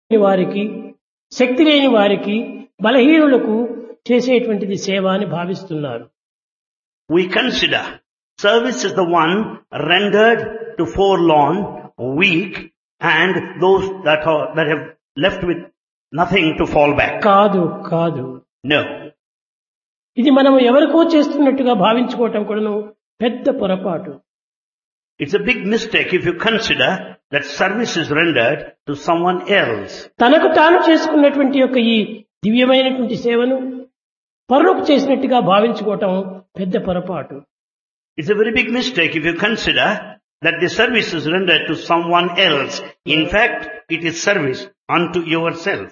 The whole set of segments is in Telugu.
వారికి శక్తి లేని వారికి బలహీనులకు చేసేటువంటిది సేవ అని భావిస్తున్నారు. We consider service is the one rendered to forlorn, weak, and those that have left with nothing to fall back. కాదు కాదు, No. ఇది మనం ఎవరికో చేస్తున్నట్టుగా భావించుకోవటం కూడాను పెద్ద పొరపాటు. It's a big mistake if you consider that service is rendered to someone else. తనకు తాను చేసుకున్నటువంటి యొక్క ఈ దివ్యమైనటువంటి సేవను పరులకు చేసినట్టుగా భావించుకోవటం పెద్ద పొరపాటు. It's a very big mistake if you consider that the service is rendered to someone else. In fact, it is service unto yourself.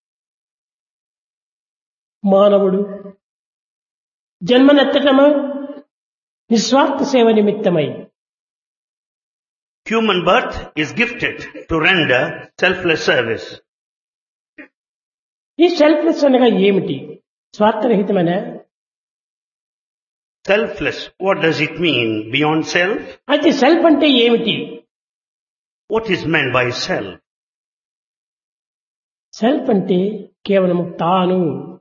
మానవుడు జన్మనెత్తటము నిస్వార్థ సేవ నిమిత్తమై. Human birth is gifted to render selfless service. ఈ సెల్ఫ్లెస్ అనగా ఏమిటి? స్వార్థరహితమైన Selfless, what does it mean beyond self? అయితే సెల్ఫ్ అంటే ఏమిటి? What is meant by self? Self అంటే కేవలం తాను.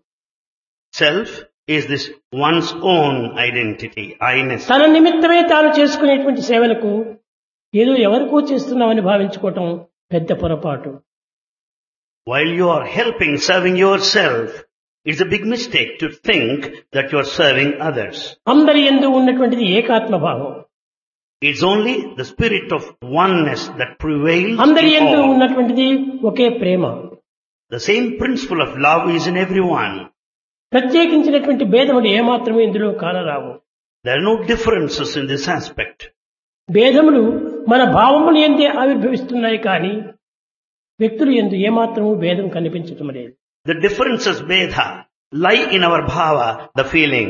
Self is this one's own identity, I-ness. తన నిమిత్తమే తాను చేసుకునేటువంటి సేవలకు ఏదో ఎవరికో చేస్తున్నామని భావించుకోవటం పెద్ద పొరపాటు. While you are helping, serving yourself, it's a big mistake to think that you are serving others. అందరి యందు ఉన్నటువంటిది ఏకాత్మ భావం. It's only the spirit of oneness that prevails అందరి in యందు all. ఉన్నటువంటిది ఒకే ప్రేమ. The same principle of love is in everyone. ప్రత్యేకించినటువంటి భేదములు ఏమాత్రమూ ఇందులో కానరావు. There are no differences in this aspect. భేదములు మన భావములు ఎందే ఆవిర్భవిస్తున్నాయి కానీ వ్యక్తులు ఎందు ఏమాత్రమూ భేదం కనిపించటం లేదు. The differences, Vedha, lie in our bhava, the feeling.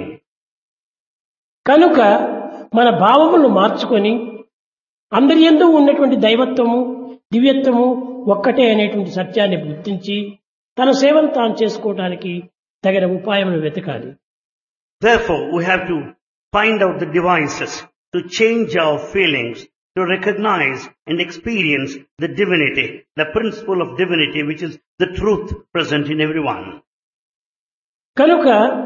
కనుక మన భావములను మార్చుకొని అందరి యందు ఉన్నటువంటి దైవత్వము దివ్యత్వము ఒక్కటే అనేటువంటి సత్యాన్ని గుర్తించి తన సేవను తాను చేసుకోవడానికి తగిన ఉపాయములు వెతకాలి. Therefore, we have to find out the devices to change our feelings, to recognize and experience the divinity, the principle of divinity, which is the truth present in everyone. కనుక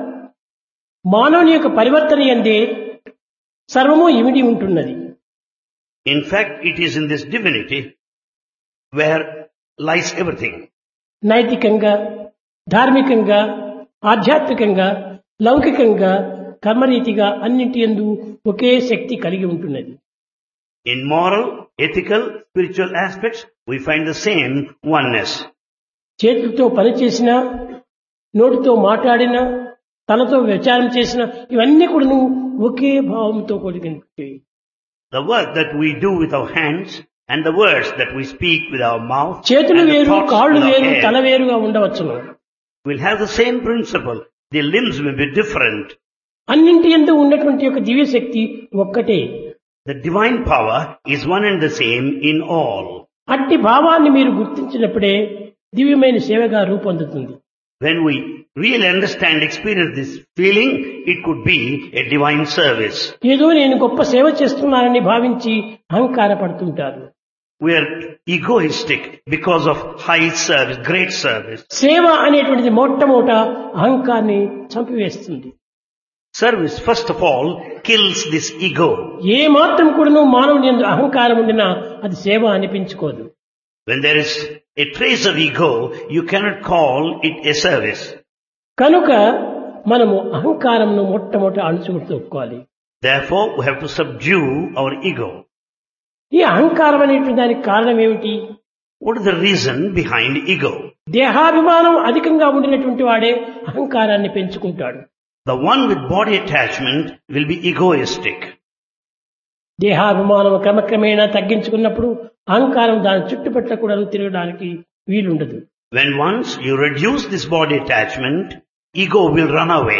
మానవుని యొక్క పరివర్తన యందే సర్వము ఇమిడి ఉంటున్నది. In fact, it is in this divinity where lies everything. నైతికంగా, ధార్మికంగా, ఆధ్యాత్మికంగా, లౌకికంగా, కర్మరీతిగా అన్నింటి యందు ఒకే శక్తి కలిగి ఉంటున్నది. In moral, ethical, spiritual aspects, we find the same oneness. చేతులతో పని చేసినా, నోటితో మాట్లాడినా, తనతో విచారం చేసినా ఇవన్నీ కూడా ఒకే భావంతో కూడినవి. The work that we do with our hands and the words that we speak with our mouth చేతులు and the వేరు, thoughts కాళ్ళు with our వేరు, తల head వేరుగా ఉండవచ్చును. will have the same principle. The limbs may be different. అన్నింటి యందు ఉన్నటువంటి యొక్క దివ్య శక్తి ఒక్కటే. The divine power is one and the same in all. అట్టి భావాన్ని మీరు గుర్తించినప్పుడే దివ్యమైన సేవగా రూపొందుతుంది. When we really understand, experience this feeling, it could be a divine service. ఏదో నేను గొప్ప సేవ చేస్తున్నానని భావించి అహంకార పడుతుంటారు. We are egoistic because of high service, great service. సేవ అనేటువంటిది మొట్టమొదట అహంకారాన్ని చంపివేస్తుంది. Service, first of all, kills this ego. ఏ మాత్రం కూడాను మానవుని యందు అహంకారం ఉండినా అది సేవ అనిపించుకోదు. When there is a trace of ego, you cannot call it a service. కనుక మనము అహంకారంను మొట్టమొదట అణుచుకోవాలి. Therefore, we have to subdue our ego. ఈ అహంకారం అనేటువంటి దానికి కారణం ఏమిటి? What is the reason behind ego? దేహాభిమానం అధికంగా ఉండినటువంటి వాడే అహంకారాన్ని పెంచుకుంటాడు. The one with body attachment will be egoistic. దేహాభిమానం క్రమక్రమేణా తగ్గించుకున్నప్పుడు అహంకారం దాని చుట్టుపట్ల కూడా తిరగడానికి వీలుండదు. When once you reduce this body attachment, ego will run away.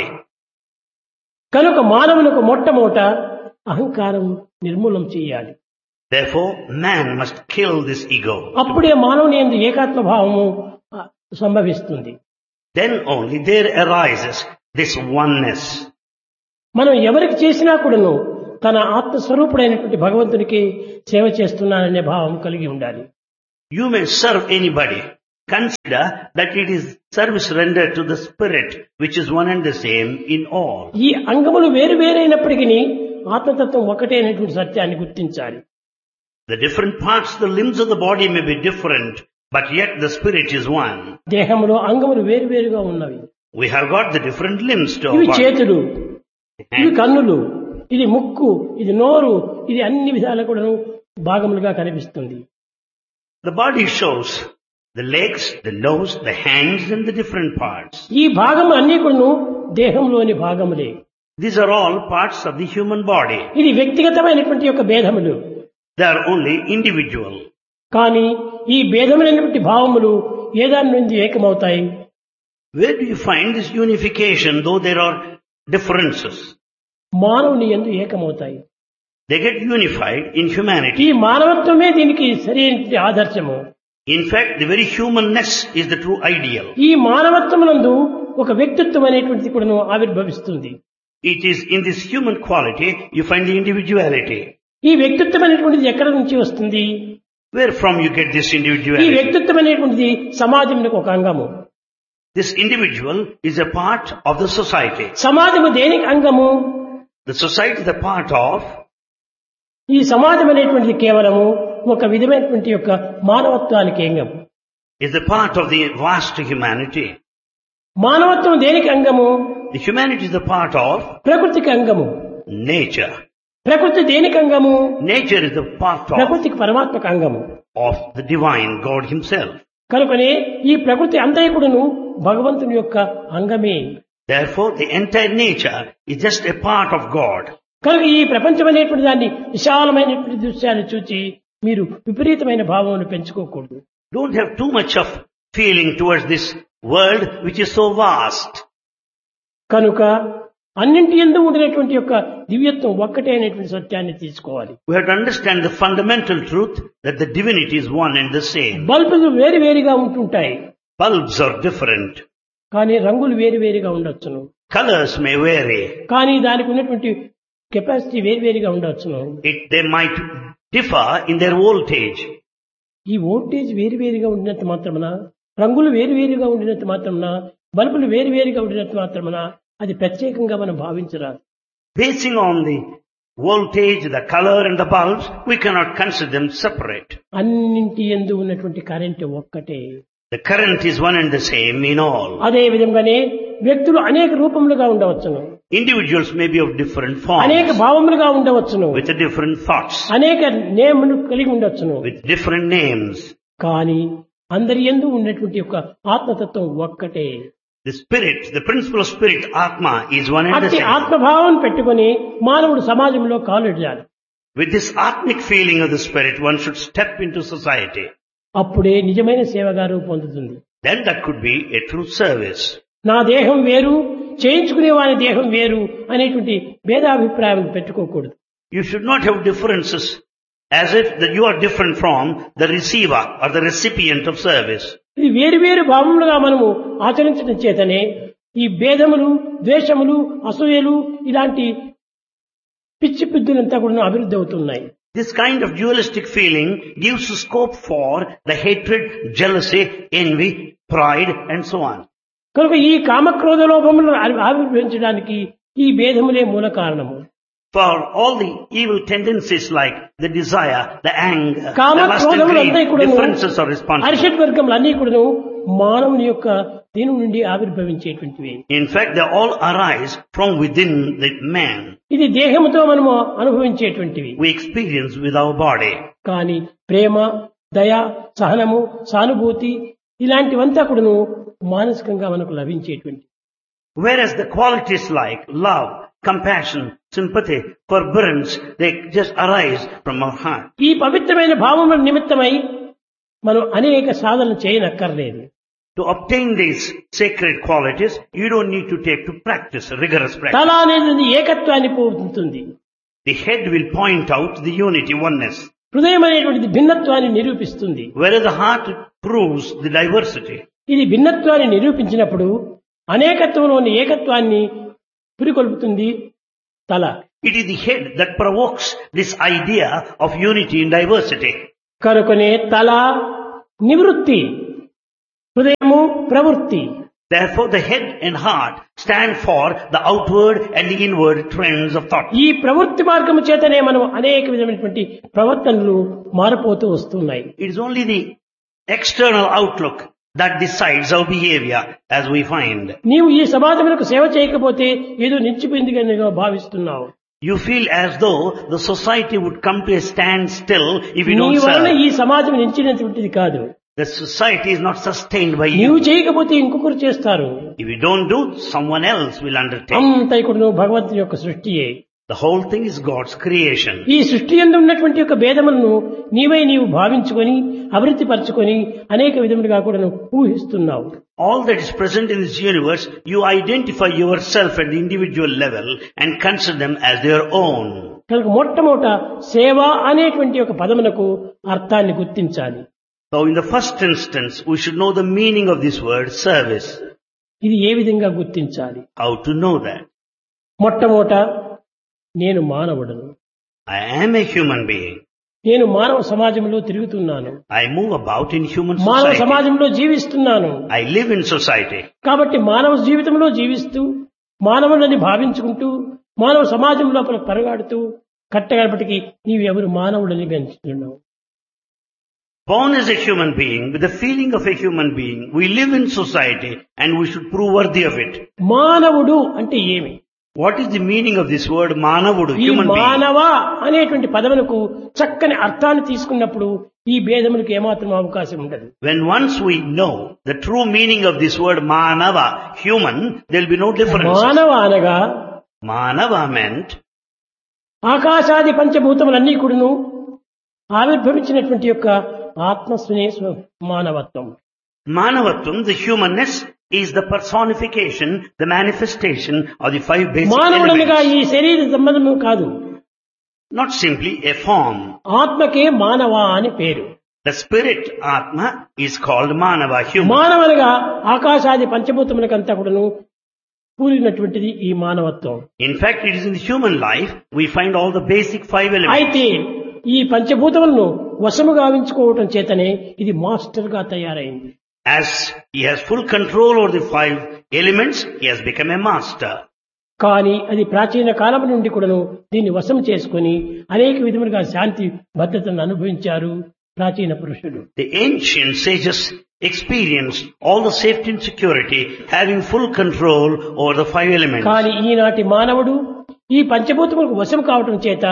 కనుక మానవులకు మొట్టమొదట అహంకారం నిర్మూలం చేయాలి. Therefore, man must kill this ego. అప్పుడే మానవుని యందు ఏకాత్మ భావము సంభవిస్తుంది. Then only there arises this oneness. మనం ఎవరికి చేసినా కూడాను తన ఆత్మస్వరూపుడైనటువంటి భగవంతునికి సేవ చేస్తున్నాననే భావం కలిగి ఉండాలి. You may serve anybody, consider that it is service rendered to the spirit, which is one and the same in all. ఈ అంగములు వేరు వేరైనప్పటికీ ఆత్మతత్వం ఒకటే అనేటువంటి సత్యాన్ని గుర్తించాలి. The different parts, the limbs of the body may be different, but yet the spirit is one. దేహంలో అంగములు వేరు వేరుగా ఉన్నవి. We have got the different limbs to our ఇవి body. చేతులు, ఇవి కన్నులు, ఇది ముక్కు, ఇది నోరు, ఇది అన్ని విధాల కూడా భాగములుగా కనిపిస్తుంది. The body shows the legs, the nose, the hands and the different parts. ఈ భాగములు అన్ని కూడా దేహంలోని భాగములే. These are all parts of the human body. ఇది వ్యక్తిగతమైనటువంటి యొక్క భేదములు. They are only individual. కానీ ఈ భేదమైనటువంటి భావములు ఏ దాని నుండి ఏకమవుతాయి? Where do you find this unification, though there are differences? మానవుని యందు ఏకమవుతాయి. They get unified in humanity. ఈ మానవత్వమే దీనికి సరైన ఆదర్శము. In fact, the very humanness is the true ideal. ఈ మానవత్వమునందు ఒక వ్యక్తిత్వం అనేటువంటిది కూడా ఆవిర్భవిస్తుంది. It is in this human quality you find the individuality. ఈ వ్యక్తిత్వం అనేటువంటిది ఎక్కడి నుంచి వస్తుంది? Where from you get this ఈ individuality? వ్యక్తిత్వం అనేటువంటిది సమాజంలో ఒక అంగము. This individual is a part of the society. సమాజము దేనికి అంగము? The society is a part of. ఈ సమాజం అనేటువంటిది కేవలము ఒక విధమైనటువంటి యొక్క మానవత్వానికి అంగము. Is a part of the vast humanity. మానవత్వం దేనికి అంగము? The humanity is a part of ప్రకృతికి అంగము. nature. ప్రకృతి దేనికి అంగము? Nature is a part of ప్రకృతికి పరమాత్మక అంగము. the divine God himself. కనుకనే ఈ ప్రకృతి అంతైకుడును భగవంతుని యొక్క అంగమే. Therefore, the entire nature is just a part of God. కనుక ఈ ప్రపంచం అనేటువంటి దాన్ని విశాలమైనటువంటి దృశ్యాన్ని చూచి మీరు విపరీతమైన భావమును పెంచుకోకూడదు. Don't have too much of feeling towards this world which is so vast. కనుక అన్నింటి యందు ఉండినటువంటి యొక్క దివ్యత్వం ఒక్కటే అనేటువంటి సత్యాన్ని తీసుకోవాలి. We have to understand the fundamental truth that the divinity is one and the same. బల్బులు వేరు వేరుగా ఉంటుంటాయి. Bulbs are different. కానీ రంగులు వేరు వేరుగా ఉండొచ్చును. Colors may vary. కానీ దానికి ఉన్నటువంటి కెపాసిటీ వేరు వేరుగా ఉండొచ్చును. They might differ in their voltage. ఈ వోల్టేజ్ వేరు వేరుగా ఉండినంత మాత్రమున, రంగులు వేరు వేరుగా ఉండినంత మాత్రమున, బల్బులు వేరు వేరుగా ఉండినంత మాత్రమున అది ప్రత్యేకంగా మనం భావించరాదు. Basing on the voltage, the color and the bulbs, we cannot consider them separate. అన్నింటి యందు ఉన్నటువంటి కరెంట్ ఒక్కటే. The current is one and the same in all. అదే విధంగానే వ్యక్తులు అనేక రూపములుగా ఉండవచ్చును. Individuals may be of different forms, అనేక భావములుగా ఉండవచ్చును. with different thoughts, అనేక నేములు కలిగి ఉండొచ్చును. with different names. కానీ అందరి యందు ఉన్నటువంటి యొక్క ఆత్మతత్వం ఒక్కటే. The spirit, the principle of spirit, Atma, is one and the అట్టి same. ఆత్మభావం పెట్టుకొని మానవుడు సమాజంలో కాలుడాలి. With this atmic feeling of the spirit, one should step into society. అప్పుడే నిజమైన సేవగా రూపొందుతుంది. Then that could be a true service. నా దేహం వేరు, చేయించుకునే వారి దేహం వేరు అనేటువంటి భేదాభిప్రాయం పెట్టుకోకూడదు. You should not have differences as if that you are different from the receiver or the recipient of service. ఇది వేరు వేరు భావములుగా మనము ఆచరించడం చేతనే ఈ భేదములు, ద్వేషములు, అసూయలు ఇలాంటి పిచ్చి పిద్దులంతా కూడా అభివృద్ధి అవుతున్నాయి. This kind of dualistic feeling gives scope for the hatred, jealousy, envy, pride and so on. కనుక ఈ కామక్రోధ లోభములను ఆవిర్భవించడానికి ఈ భేదములే మూల కారణము. For all the evil tendencies like the desire, the anger, the lust and కామక్రోధములంతా greed, కూడా differences are responsible. అరిషడ్ వర్గములు అన్ని కూడా మానవుని యొక్క దీని నుండి ఆవిర్భవించేటువంటివి. In fact, they all arise from within the man. ఇది దేహముతో మనము అనుభవించేటువంటివి. We experience with our body. కానీ ప్రేమ, దయ, సహనము, సానుభూతి ఇలాంటివంతా కూడాను మానసికంగా మనకు లభించేటువంటి. Whereas the qualities like love, compassion, sympathy, forbearance, they just arise from our heart. ఈ పవిత్రమైన భావముల నిమిత్తమై మనం అనేక సాధనలు చేయనక్కర్లేదు. To obtain these sacred qualities, you don't need to take to practice, rigorous practice. తల అనేది ఏకత్వాన్ని పోతుంది. The head will point out the unity, oneness. హృదయం అనేటువంటిది భిన్నత్వాన్ని నిరూపిస్తుంది. Whereas the heart proves the diversity. ఇది భిన్నత్వాన్ని నిరూపించినప్పుడు అనేకత్వంలోని ఏకత్వాన్ని పురికొల్పుతుంది తల. It is the head that provokes this idea of unity in diversity. కనుకనే తల నివృత్తి, హృదయము ప్రవృత్తి. Therefore, the head and heart stand for the outward and the inward trends of thought. ఈ ప్రవృత్తి మార్గము చేతనే మనం అనేక విధమైనటువంటి ప్రవర్తనలు మారిపోతూ వస్తున్నాయి. It is only the external outlook that decides our behavior, as we find. నీవు ఈ సమాజములకు సేవ చేయకపోతే ఏదో నిలిచిపోయిందిగా భావిస్తున్నావు. You feel as though the society would come to a standstill if you నీ don't వలన serve. ఈ సమాజం నిలిచినటువంటిది కాదు. The society is not sustained by నీవు you. చేయకపోతే ఇంకొకరు చేస్తారు. If you don't do, someone else will undertake. అంతా ఇక్కడ నువ్వు భగవంతుని యొక్క సృష్టియే. The whole thing is God's creation. ఈ సృష్టి యందు ఉన్నటువంటి యొక్క భేదములను నీవు భావించుకొని అభివృద్ధి పరచుకొని అనేక విధములుగా కూడా నువ్వు ఊహిస్తున్నావు. All that is present in this universe, you identify yourself at the individual level and consider them as their own. కనుక మొట్టమొదట సేవ అనేటువంటి ఒక పదమునకు అర్థాన్ని గుర్తించాలి. So in the first instance, we should know the meaning of this word service. ఇది ఏ విధంగా గుర్తించాలి? How to know that? మొట్టమొదట నేను మానవుడను. I am a human being. నేను మానవ సమాజంలో తిరుగుతున్నాను. I move about in human మానవ society. సమాజంలో జీవిస్తున్నాను. I live in society. కాబట్టి మానవ జీవితంలో జీవిస్తూ మానవులని భావించుకుంటూ మానవ సమాజం లోపల పరుగాడుతూ కట్టగడపటికి నీవెవరు మానవుడని పెంచుతున్నావు. Born as a human being, with the feeling of a human being, we live in society and we should prove worthy of it. మానవుడు అంటే ఏమి? What is the meaning of this word Manavudu, ఈ human being? మానవ అనేటువంటి పదములకు చక్కని అర్థాన్ని తీసుకున్నప్పుడు ఈ భేదములకు ఏమాత్రం అవకాశం ఉండదు. When once we know the true meaning of this word Manava, human, there will be no difference. మానవ అనగా Manava meant ఆకాశాది పంచభూతములన్నీ కూడాను ఆవిర్భవించినటువంటి యొక్క ఆత్మస్వనే మానవత్వం. Manavatum, the humanness, is the personification, the manifestation of the five basic మానవుడనగా elements. ఈ శరీర సంబంధము కాదు. Not simply a form. ఆత్మకే మానవ అని పేరు. The spirit, Atma, is called Manava, human. మానవనగా ఆకాశాది పంచభూతములకంతా కూడాను కూలినటువంటిది ఈ మానవత్వం. In fact, it is in the human life we find all the basic five elements. అయితే ఈ పంచభూతములను వశము గావించుకోవటం చేతనే ఇది మాస్టర్ గా తయారైంది. As he has full control over the five elements, he has become a master. కానీ అది ప్రాచీన కాలం నుండి కూడాను దీన్ని వశం చేసుకొని అనేక విధములుగా శాంతి భద్రతను అనుభవించారు ప్రాచీన పురుషులు. The ancient sages experienced all the safety and security, having full control over the five elements. కానీ ఈనాటి మానవుడు ఈ పంచభూతములకు వశం కావటం చేత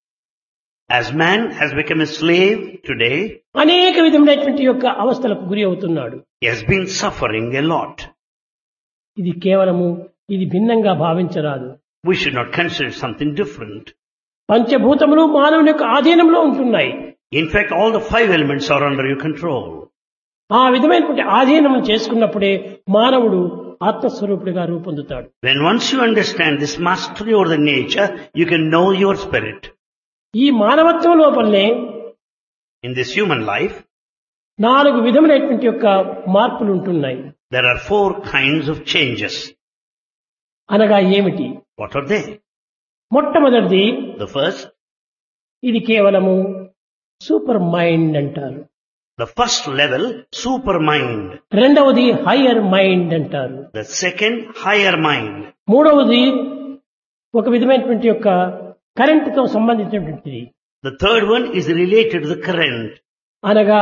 As man has become a slave today, అనేక విధములైనటువంటి యొక్క అవస్థలకు గురి అవుతున్నాడు. he has been suffering a lot. ఇది కేవలము ఇది భిన్నంగా భావించరాదు. We should not consider something different. పంచభూతములు మానవుని యొక్క ఆధీనంలో ఉంటున్నాయి. In fact, all the five elements are under your control. ఆ విధమైనటువంటి ఆధీనం చేసుకున్నప్పుడే మానవుడు ఆత్మస్వరూపుడిగా రూపొందుతాడు. When once you understand this mastery over the nature, you can know your spirit. ఈ మానవత్వం లోపలనే In this human life, 4 విధములైనటువంటి యొక్క మార్పులు ఉంటున్నాయి. there are 4 kinds of changes. అనగా ఏమిటి? What are they? మొట్టమొదటిది The first, ఇది కేవలము సూపర్ మైండ్ అంటారు. the first level, super mind. రెండవది హయ్యర్ మైండ్ అంటారు. The second, higher mind. మూడవది ఒక విధమైనటువంటి యొక్క కరెంటుతో సంబంధించినటువంటిది. The third one is related to the current. అనగా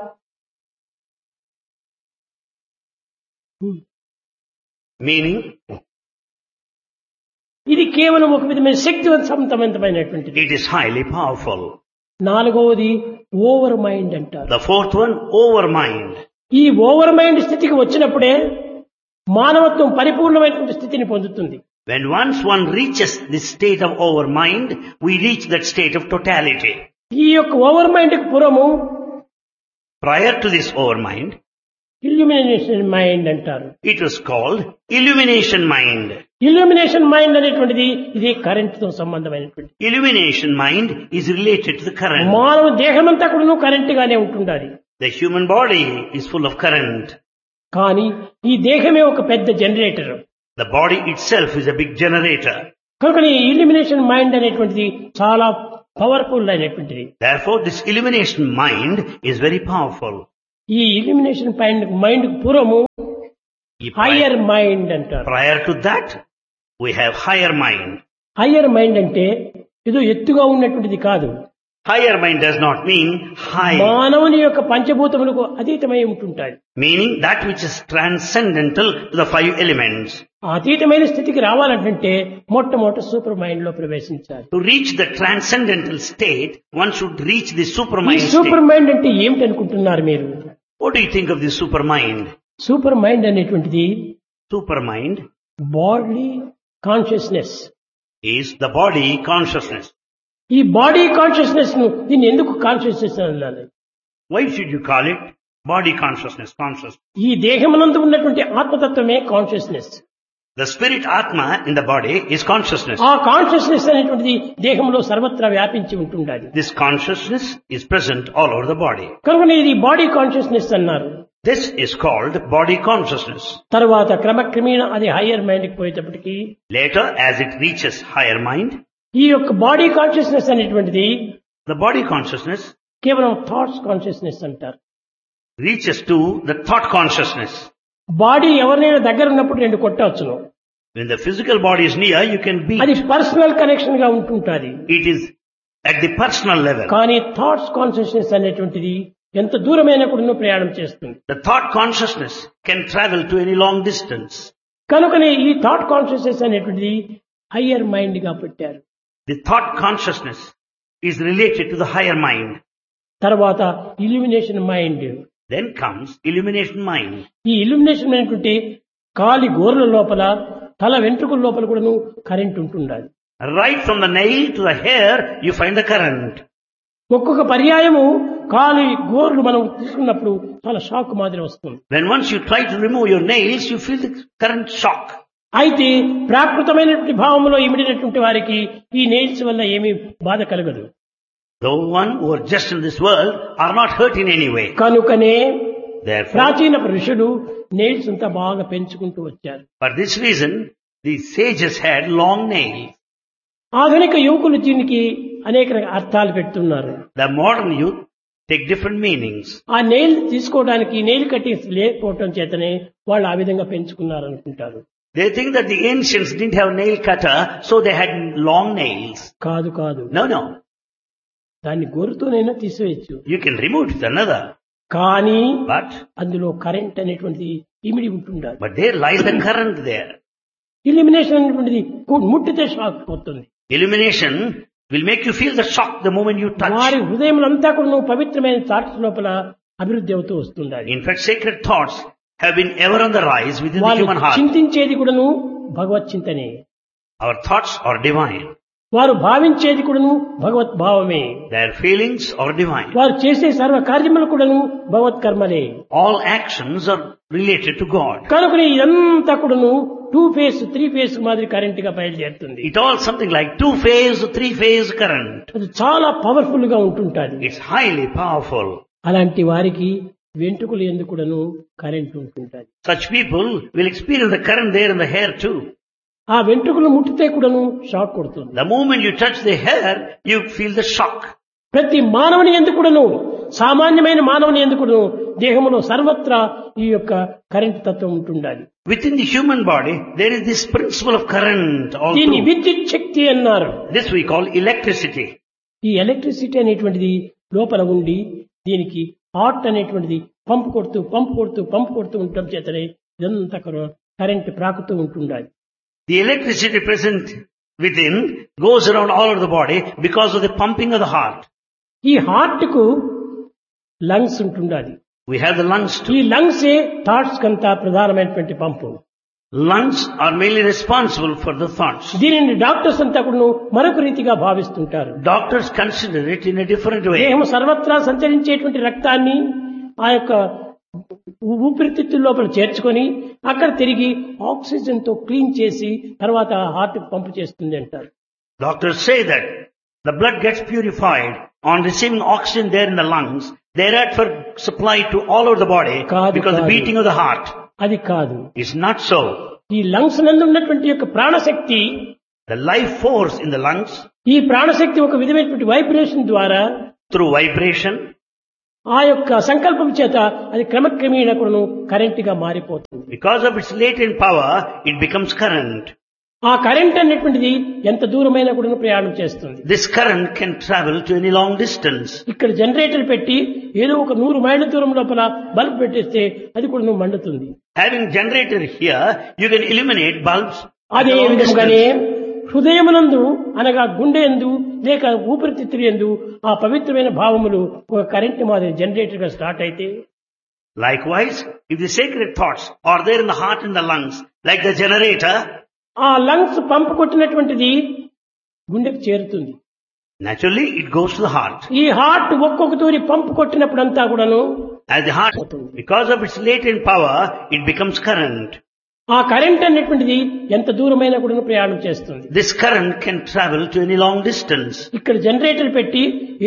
Meaning, ఇది కేవలం ఒక విధమైన శక్తివంతమైనటువంటిది. it is highly powerful. నాలుగవది ఓవర్ మైండ్ అంటారు. The fourth one, over mind. ఈ ఓవర్ మైండ్ స్థితికి వచ్చినప్పుడే మానవత్వం పరిపూర్ణమైనటువంటి స్థితిని పొందుతుంది. When once one reaches this state of over mind, we reach that state of totality. ఈ యొక్క ఓవర్ మైండ్ కు పూర్వము Prior to this over mind, illumination mind అంటారు. it was called illumination mind. Illumination mind అనేటువంటిది ఇది కరెంట్ తో సంబంధమైనటువంటి. Illumination mind is related to the current. మానవ దేహమంతా కూడా కరెంట్ గానే ఉంటుండాలి. The human body is full of current. కానీ ఈ దేహమే ఒక పెద్ద generator. The body itself is a big generator. కనుక ఈ ఇల్యూమినేషన్ మైండ్ అనేటువంటిది చాలా powerful అయినటువంటిది. Therefore, this illumination mind is very powerful. ఈ ఇల్యూమినేషన్ మైండ్ పూర్వము హయ్యర్ మైండ్ అంటారు. Prior to that, we have higher mind. Higher mind అంటే ఏదో ఎత్తుగా ఉన్నటువంటిది కాదు. Higher mind does not mean high, మానవుని యొక్క పంచభూతములకు అతీతమై ఉంటుంటాయి. meaning that which is transcendental to the five elements. అతీతమైన స్థితికి రావాలంటే మొట్టమొదటి సూపర్ మైండ్ లో ప్రవేశించాలి. To reach the transcendental state, one should reach the ఈ supermind సూపర్ state. మైండ్ అంటే ఏమిటి అనుకుంటున్నారు మీరు? What do you think of the supermind? Super mind అనేటువంటిది Supermind body consciousness. is the body consciousness. ఈ బాడీ కాన్షియస్నెస్ ను దీన్ని ఎందుకు కాన్షియస్నెస్ అనాలి? Why should you call it body consciousness, consciousness? ఈ దేహమునందు ఉన్నటువంటి ఆత్మతత్వమే consciousness. The spirit Atma in the body is consciousness. ఆ కాన్షియస్నెస్ అనేటువంటిది దేహంలో సర్వత్రా వ్యాపించి ఉంటుండాలి. This consciousness is present all over the body. కనుక ఇది బాడీ కాన్షియస్నెస్ అన్నారు. This is called body consciousness. తర్వాత క్రమక్రమేణ అది హయ్యర్ మైండ్ కి పోయేటప్పటికి Later, as it reaches higher mind, ఈ యొక్క బాడీ కాన్షియస్నెస్ అనేటువంటిది the body consciousness కేవలం థాట్స్ కాన్షియస్నెస్ అంటారు. reaches to the thought consciousness. Body ఎవరినైనా దగ్గర ఉన్నప్పుడు రెండు కొట్టవచ్చును. When the physical body is near, you can beat. అది పర్సనల్ కనెక్షన్ గా ఉంటుంటుంది. It is at the personal level. కానీ థాట్స్ కాన్షియస్నెస్ అనేటువంటిది ఎంత దూరమైన కూడా ప్రయాణం చేస్తుంది. The thought consciousness can travel to any long distance. కనుకనే ఈ థాట్ కాన్షియస్నెస్ అనేటువంటిది హయ్యర్ మైండ్ గా పెట్టారు. The thought consciousness is related to the higher mind. తర్వాత illumination mind. Then comes illumination mind. ఈ ఇల్యూమినేషన్ అనేటువంటి కాలి గోర్ల లోపల తల వెంట్రుకల లోపల కూడాను కరెంట్ ఉంటుండాలి. Right from the nail to the hair, you find the current. ఒక్కొక్క పర్యాయము కాలి గోర్లు మనం తీసుకున్నప్పుడు చాలా షాక్ మాదిరి వస్తుంది. When once you try to remove your nails, you feel the current shock. అయితే ప్రాకృతమైనటువంటి భావంలో ఇమిడినటువంటి వారికి ఈ నెయిల్స్ వల్ల ఏమీ బాధ కలగదు. The one who are just in this world are not hurt in any way. కనుకనే Therefore, ప్రాచీన ఋషులు నెయిల్స్ అంతా బాగా పెంచుకుంటూ వచ్చారు. for this reason, the sages had long nails. ఆధునిక యువకులు దీనికి అనేక అర్థాలు పెడుతున్నారు. The modern youth take different meanings. ఆ నెయిల్ తీసుకోవడానికి నెయిల్ కట్టింగ్స్ లేకపోవటం చేతనే వాళ్ళు ఆ విధంగా పెంచుకున్నారు అనుకుంటారు. They think that the ancients didn't have nail cutter, so they had long nails. కాదు కాదు, No. దాన్ని గోరుతోనైనా తీసివేయచ్చు. You can remove it with another. కానీ But అందులో కరెంట్ అనేటువంటిది ఇమిడి ఉంటుండాలి. there lies the current there. Illumination అనేటువంటిది ముట్టితే షాక్ పోతుంది. Illumination will make you feel the shock the moment you touch. వారి హృదయములంతా కూడా పవిత్రమైన థాట్స్ లోపల అభివృద్ధి అవుతూ వస్తుండాలి. In fact, sacred thoughts have been ever on the rise within the వాళ్ళు human heart. చింతించేది కూడాను భగవత్ చింతనే. Our thoughts are divine. వారు భావించేది కూడాను భగవత్ భావమే. Their feelings are divine. వారు చేసే సర్వ కార్యములు కూడాను భగవత్ కర్మలే. All actions are related to God. కనుకనే ఇదంతా కూడాను 2 phase 3 phase మాదిరి కరెంట్ గా బయలుదేరుతుంది. It all something like 2-phase, 3-phase current. అది చాలా పవర్ఫుల్ గా ఉంటుంటుంది. It's highly powerful. అలాంటి వారికి వెంట్రుకలు ఎందుకు కూడాను current ఉంటుంటుంది. Such people will experience the current there in the hair too. ఆ వెంట్రుకలు ముట్టితే కూడాను షాక్ కొడుతుంది. The moment you touch the hair, you feel the shock. ప్రతి మానవుని ఎందుకు కూడాను, సామాన్యమైన మానవుని ఎందుకు కూడాను దేహంలో సర్వత్రా ఈ యొక్క కరెంట్ తత్వం ఉంటుండాలి. Within the human body, there is this principle of current దీన్ని also. విద్యుత్ శక్తి అన్నారు. This we call electricity. ఈ ఎలక్ట్రిసిటీ అనేటువంటిది లోపల ఉండి దీనికి హార్ట్ అనేటువంటిది పంపు కొడుతూ ఉండటం చేతనే ఇదంతా కరెంట్ ప్రాకుతూ ఉంటుండాలి. The electricity present within goes around all over the body because of the pumping of the heart. ఈ హార్ట్ కు లంగ్స్ ఉంటుండాలి. We have the lungs ఈ too. లంగ్స్ థాట్స్ కంతా ప్రధానమైనటువంటి పంపు. Lungs are mainly responsible for the thoughts. దీనిని డాక్టర్స్ అంతా కూడా మరొక రీతిగా భావిస్తుంటారు. Doctors consider it in a different way. దేహం సర్వత్రా సంచరించేటువంటి రక్తాన్ని ఆ యొక్క ఊపిరితిత్తుల లోపల చేర్చుకొని అక్కడ తిరిగి ఆక్సిజన్ తో క్లీన్ చేసి తర్వాత హార్ట్ పంపు చేస్తుంది అంటారు. Doctors say that the blood gets purified on receiving oxygen there in the lungs, thereafter supplied to all over the body because the beating of the heart. అది కాదు. It's not so. ఈ లంగ్స్ నందు ఉన్నటువంటి యొక్క ప్రాణశక్తి, The life force in the lungs, ఈ ప్రాణశక్తి ఒక విధమైనటువంటి వైబ్రేషన్ ద్వారా through vibration, ఆ యొక్క సంకల్పం చేత అది క్రమక్రమేణా కూడాను కరెంట్ గా మారిపోతుంది. Because of its latent power, it becomes current. ఆ కరెంట్ అనేటువంటిది ఎంత దూరమైనా కూడా ప్రయాణం చేస్తుంది. This current can travel to any long distance. ఇక్కడ జనరేటర్ పెట్టి ఏదో ఒక 100 మైళ్ళ దూరం లోపల బల్బ్ పెట్టేస్తే అది కూడా మండుతుంది. Having generator here, you can illuminate bulbs at అదే a long విధంగానే distance. హృదయమునందు అనగా గుండె యందు లేక ఊపిరితిత్తులు యందు ఆ పవిత్రమైన భావములు ఒక కరెంట్ మాదిరి జనరేటర్ గా స్టార్ట్ అయితే, Likewise, if the sacred thoughts are there in the heart and the lungs, like the generator, ఆ లంగ్స్ పంపు కొట్టినటువంటిది గుండెకు చేరుతుంది. naturally it goes to the heart. ఈ హార్ట్ ఒక్కొక్క తూరి పంపు కొట్టినప్పుడంతా కూడాను As the heart, because of its latent power, it becomes current. ఆ కరెంట్ అనేటువంటిది ఎంత దూరమైనా కూడా ప్రయాణం చేస్తుంది. This current can travel to any long distance. ఇక్కడ జనరేటర్ పెట్టి